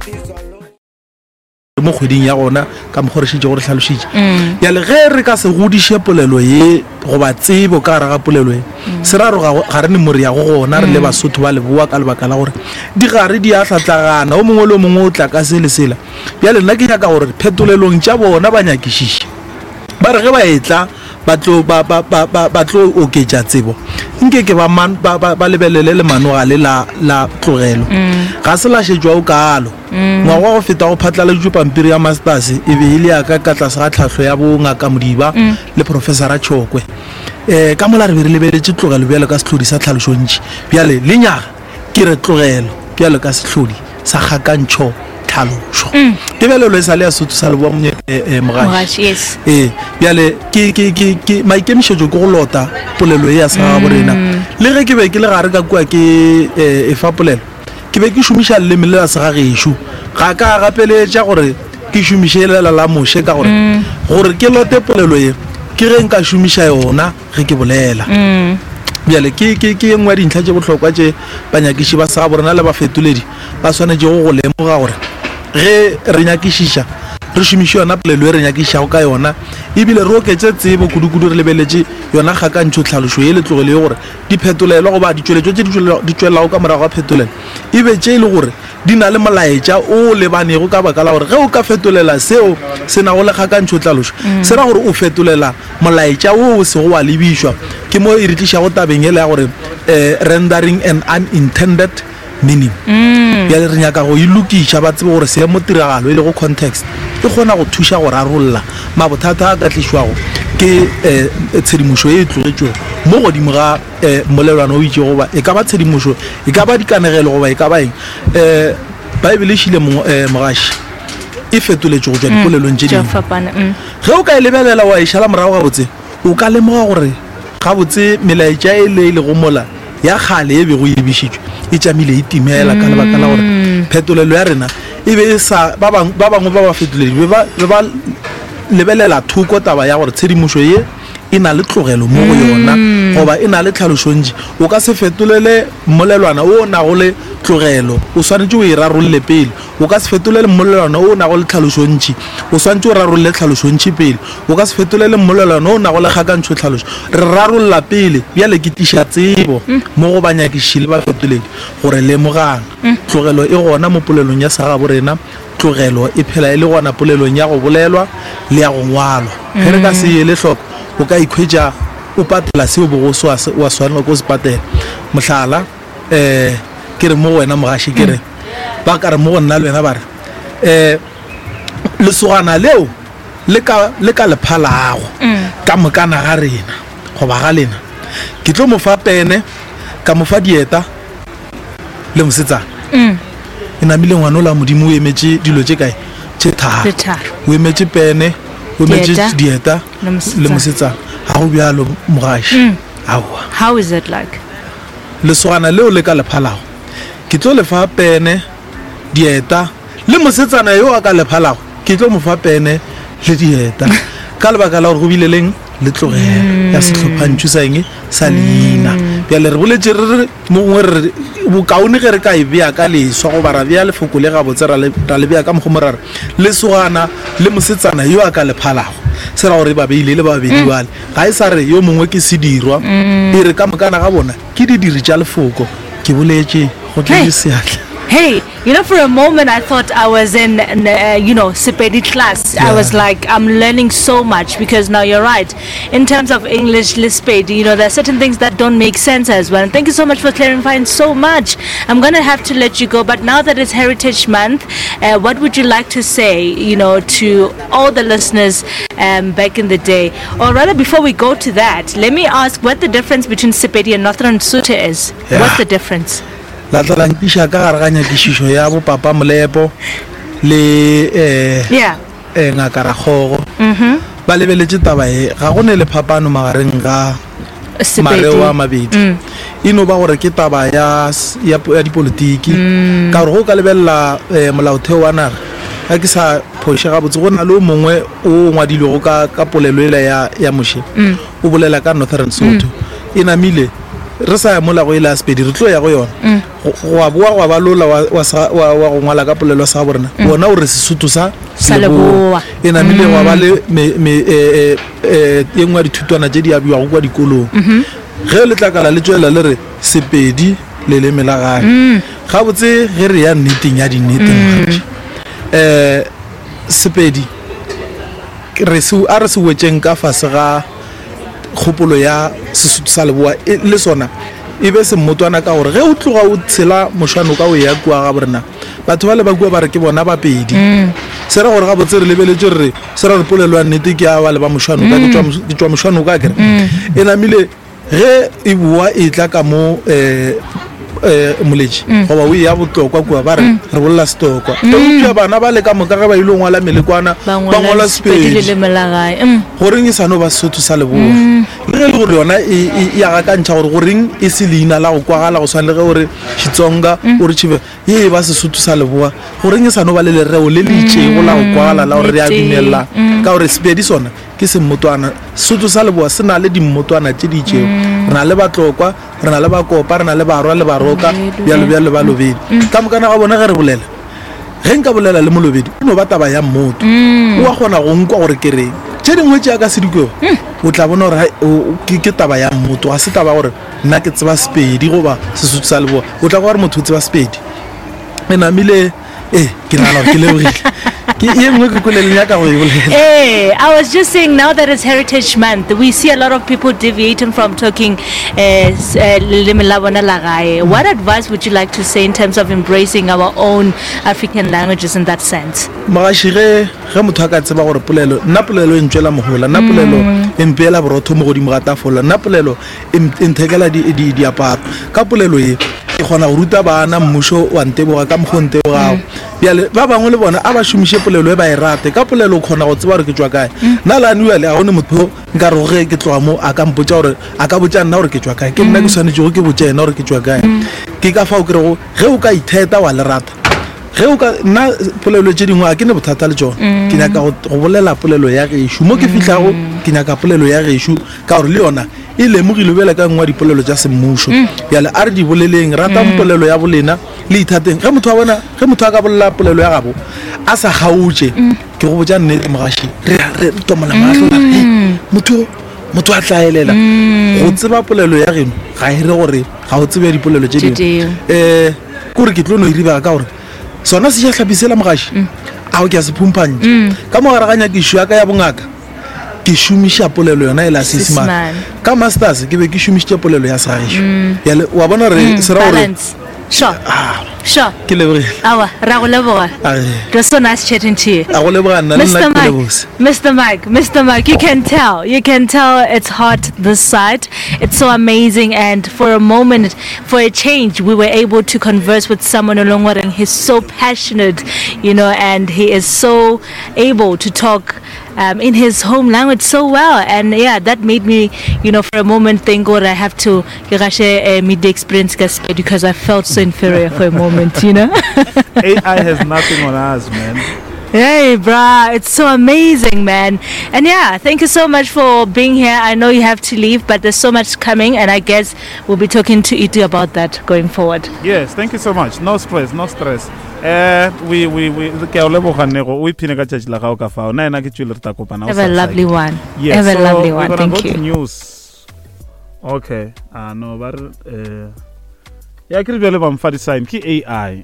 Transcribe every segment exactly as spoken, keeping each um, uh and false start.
mo kgweding ya gona ka mogorešitše gore tlhalošitše ya le ge re ka se godiše polelo ye go ba tsebo ka gare ga polelo ye se ra re ga re ne more ya go gona re le basotho ba leboa ka lebaka la gore di gare di a hlatlagana o mongwe le o mongwe o tla ka se le sela ya le nna ke nyaka gore phetolelong tša bona ba nyakišiše ba re ge ba etla ba tlo ba ba ba ba tlo oketša tsebo nke ke ba man ba ba lebelele le manoga le la la tlogelo ga se la šetšwa o kalo ngwa go feta go phatlala ju pampiri ya masters e be ile ya ka ka tlase ga tlhatlho ya bonga ka modiba le professor Chokwe eh ka mola re be re lebeletse tlogelo bjale ka setlhodi sa tlhalošontši bjale le nyaga ke re tlogelo bjale ka setlhodi sa gakantšho tlhalošo ke belelo e sa le ya sotho sa le bua monye mogaši yes eh bjale ke ke ke ke maikemišetšo ke go lota polelo ya sa ga borena le ge ke be ke le gare ka kwa ke e fa polelo ke be ke šomiša leleme le la segagešo ga ka gapeletša gore ke šomiše lela la moše ka gore gore ke lote polelo ye ke ge nka šomiša yona ge ke bolela bjale ke ke ke engwe dintlha tše bohlokwa tše banyakiši ba sa borena le bafetoledi ba swanetše go go lemoga gore ge re nyakišiša re šomiše yona polelo e re nyakišago ka yona ebile re oketse tsebo kudu-kudu re lebeletše yona kgakantšho tlhalošo ye le tlogele gore di phetolelwa goba ditšweletšo tše di tšwelelago ka morago ga phetolelo e be tše e le gore di na le molaetša o lebanego ka baka la gore ge o ka fetolela seo se nago le kgakantšho tlhalošo se ra gore o fetolela molaetša o o sego wa lebišwa ke mo e re tlišago tabeng ele ya gore rendering an unintended meaning ya le re nyaka go ilukiša ba tsebe gore se mo tiragalo e le go context e kgona go thuša go rarolla mabothata a ka tlišwago ke tshedimošo e e tlogetšwego mo godimo ga mmolelwana o itše goba e ka ba tshedimošo e ka ba dikanegelo goba e ka ba eng um baebele šile mogaši e fetoletše go tšwa dipolelong tše dingwe ge o ka e lebelela wa ešala morago gabotse o ka lemoga gore gabotse melaetša e le e le go mola ya kgale e be go ebišitšwe e tšamile e timela ka lebaka la gore phetolelo ya rena e be ba bangwe ba ba fetoledi be ba lebelela thoko taba ya gore tshedimošo ye e na le tlogelo mo go yona goba e na le tlhalošontši o ka se fetolele mmolelwana o nago le tlogelo o swanetše o e rarolle pele o ka se fetolele mmolelwana o nago le tlhalošontši o swanetše o rarolle tlhalošontši pele o ka se fetolele mmolelwana o nago le kgakantšho tlhalošo re rarolla pele bjale ke tiša tsebo mo go banyakiši le bafetoledi gore lemogang tlogelo e gona mo polelong ya saga borena tlogelo e phela e le gona polelong ya go bolelwa le ya go ngwalwa ge re ka se ye le hloko o ka ikhwetša o patela seo bogoso wa swanela ko se patela mohlala um ke re mo wena mogaši ke re ba ka re mo go nna le wena ba re um lesogana leo le ka lephalago ka mokana ga rena goba ga lena ke tlo mo fa pene ka mo fa dieta le mosetsana e namile ngwana o la modimo o emetše dilo tše kae tše tharo o emetše pene o emetše dieta le mosetsana ga go bjalo mogaši aowa how is it like lesogana leo le ka lephalago ke tlo le fa pene dieta le mosetsana yo a ka lephalago ke tlo mo fa pene le dieta ka lebaka la gore go bile leng le tlogela ya setlhophantšho sa eng sa leina bjale re boletše re mongwe re bokaone ge re ka e bea ka leswa go bara bea lefoko le gabotse ra le bea ka mogomo ra re lesogana le mosetsana yo a ka lephalago se ra gore ba beile le babedi bale ga e sa re yo mongwe ke sedirwa e re ka mokana ga bona ke didiri tša lefoko ke boletše go tle seatla. Hey, you know, for a moment I thought I was in, in uh, you know, Sepedi class. Yeah. I was like, I'm learning so much because now you're right. In terms of English, Lispedi, you know, there are certain things that don't make sense as well. And thank you so much for clarifying so much. I'm going to have to let you go. But now that it's Heritage Month, uh, what would you like to say, you know, to all the listeners um, back in the day? Or rather, before we go to that, let me ask what the difference between Sepedi and Northern Sotho is. Yeah. What's the difference? La tlalankiša ka gare ga nyakišišo ya bo papa Molepo le eh yeah eh ngaka Rakgogo ba lebeletše taba e ga go ne le phapano magareng ga mareo a mabedi ino ba gore ke taba ya ya dipolitiki ka gore go ka lebella molaotheo wa naga ga ke sa phoše gabotse go na le o mongwe o ngwadilego ka ka polelo ele ya ya moše o bolela ka Northern Sotho e namile re sa ya mola go ile a Sepedi re tlo ya go yona go a boa go ba lola wa wa go ngwala ka polelo sa borena bona o re Sesotho sa Leboa e namile wa ba le me eh eh yengwa dithutwana tse di abiwa go kwa dikolong ge le tlakala le tswela le re Sepedi le le mela gae ga botse ge re ya nneteng ya dinneteng eh Sepedi re se a re se wetseng ka fase ga khopolo ya Sesotho sa Leboa le sona e be se mmotwana ka gore ge o tloga o tshela moshano ka o ya kwa ga borena batho ba le ba kwa ba re ke bona ba pedi se re gore ga botse re lebeletse re se re polelwa nnete ke a ba le ba moshano ka ke tswa moshano ka kere e namile ge e bua e tla ka mo eh eh moleji go ba o ya botlokwa kwa ba re re bolla stokwa to utlwa bana ba le ka mo ka ga ba ile ngwala melekwana ba ngola Sepedi le melagae goreng e sano ba Sesotho sa Leboa le ge le gore yona e ya ga kantša gore goreng e se leina la go kwagala go swana le ge gore Xitsonga o re chive ye ba Sesotho sa Leboa goreng e sano ba le lereo le le itšego la go kwagala la gore re a dumella ka gore Sepedi sona ke semmotwana Sesotho sa Leboa se na le dimmotwana tše di itšego re na le batlokwa re na le bakopa re na le barwa le baroka bjalo bjalo ba lobedi ka mokana ga bona ge re bolela ge nka bolela le molobedi o no ba taba ya mmoto o a kgona go nkwa gore ke reng tše dingwe tše ka sediko o tla bona gore ke taba ya mmoto ga se taba gore nna ke tseba Sepedi goba Sesotho sa Leboa o tla go gore motho o tseba Sepedi e namile eh ke nana ke lebogile Hey, I was just saying now that it's Heritage Month, we see a lot of people deviating from talking uh, uh, what advice would you like to say in terms of embracing our own African languages in that sense? Magashire ge motho ka tseba gore polelo nna polelo e ntšwela mogola nna polelo e mpela borotho mo godimo ga tafola nna polelo e nthekela di diaparo ka polelo e e gona go ruta bana mmusho wa Nteboga ka mogonte gago bjale ba bangwe le bona a ba šomiše polelo e ba e rate ka polelo o kgona go tseba gore ke tswa kae nna la anuale a gone motho nka re ge ke tloga mo a ka mpotsa gore a ka botsa nna gore ke tswa kae ke nna ke swanetšego ke botsa ena gore ke tswa kae ke ka fao ke rego ge o ka itheta wa le rata ge o ka nna polelo tše dingwe a ke ne bothata le tsone ke nyaka go bolela polelo ya gešo mo ke fitlhago ke nyaka polelo ya gešo ka gore le yona e lemogile bela ka ngwa dipolelo tša semmušo bjale a re di boleleng rata polelo ya bolena le ithateng ge motho a bona ge motho a ka bolela polelo ya gabo a sa gautše ke go botsa nnete mogaši re tomola maatlo motho motho a tlaelela go tseba polelo ya geno ga e re gore ga o tsebe dipolelo tše dingwe um kore ke tlo no iribaga ka gore sona se ja tlhapisela mogaši ao ke a se phumphantše ka mogaraganya ke šo ya ka ya bongaka ke šomiša polelo yona e la Seesimane ka masters ke be ke šomišitše polelo ya sagešo yale wa bona re se ra gore sure sure ke lebogile awa ra go leboga it was so nice chatting to you a go leboga nna Mister Mike Mister Mike Mister Mike you can tell you can tell it's hot this side it's so amazing and for a moment for a change we were able to converse with someone along with he's so passionate you know and he is so able to talk Um, in his home language so well, and yeah, that made me, you know, for a moment think, God, I have to uh, meet the experience because I felt so inferior for a moment, you know. A I has nothing on us, man. Hey, brah, it's so amazing, man. And yeah, thank you so much for being here. I know you have to leave, but there's so much coming, and I guess we'll be talking to Itu about that going forward. Yes, thank you so much. No stress, no stress. Uh, we we we ke a leboga nego o iphine ka tšatši la gago ka fao na ena ke tswile re ta kopana have a lovely one yes, have a so lovely one thank go you to news okay ah uh, no but uh, ya ke re bjale ba mfa design ke A I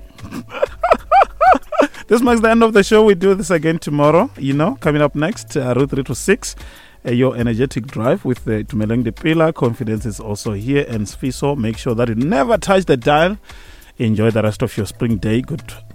This marks the end of the show. We do this again tomorrow, you know. Coming up next, uh, Route three to six, uh, your energetic drive with uh, Tumeleng de Pila. Confidence is also here, and Sfiso. Make sure that you never touch the dial. Enjoy the rest of your spring day. Good